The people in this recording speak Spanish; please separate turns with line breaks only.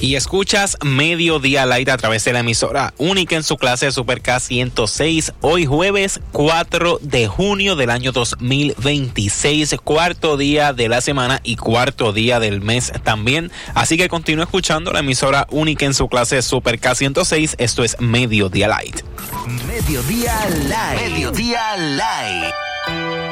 Y escuchas Mediodía Light a través de la emisora única en su clase de Super K 106. Hoy jueves 4 de junio del año 2026, cuarto día de la semana y cuarto día del mes también. Así que continúa escuchando la emisora única en su clase de Super K 106. Esto es Mediodía Light.
Mediodía Light. Mediodía Light.